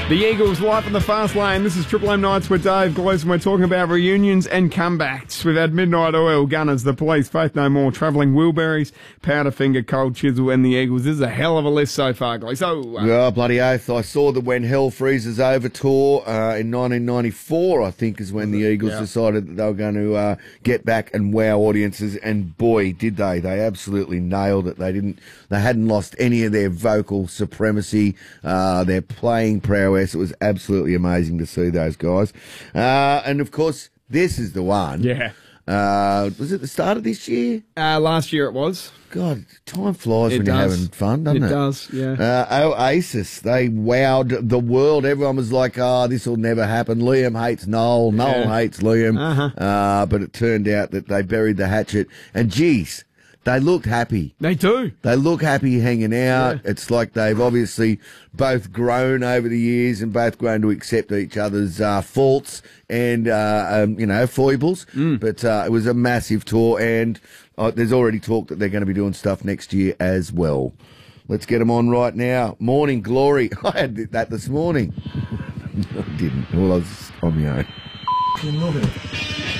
The Eagles live in the fast lane. This is Triple M Nights with Dave Gloss, and we're talking about reunions and comebacks. We've had Midnight Oil, Gunners, The Police, Faith No More, Travelling Wilburys, Powderfinger, Cold Chisel, and the Eagles. This is a hell of a list so far, Gloss. Oh, bloody oath. I saw the When Hell Freezes Over tour in 1994, I think, is when the Eagles decided that they were going to get back and wow audiences, and boy, did they. They absolutely nailed it. They hadn't lost any of their vocal supremacy, their playing prowess. It was absolutely amazing to see those guys. And, of course, this is the one. Yeah. Was it the start of this year? Last year it was. God, time flies when you're having fun, doesn't it? It does, yeah. Oasis, they wowed the world. Everyone was like, this will never happen. Liam hates Noel. Noel hates Liam. But it turned out that they buried the hatchet. And, geez, they looked happy. They do. They look happy hanging out. Yeah. It's like they've obviously both grown over the years and both grown to accept each other's faults and, foibles. But it was a massive tour, and there's already talk that they're going to be doing stuff next year as well. Let's get them on right now. Morning Glory. I had that this morning. I didn't. Well, I was on my own.